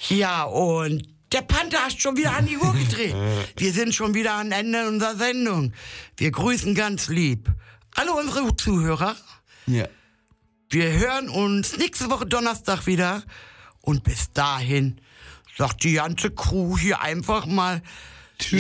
Ja, und der Panther hat schon wieder an die Uhr gedreht. Wir sind schon wieder am Ende unserer Sendung. Wir grüßen ganz lieb alle unsere Zuhörer. Ja. Wir hören uns nächste Woche Donnerstag wieder. Und bis dahin sagt die ganze Crew hier einfach mal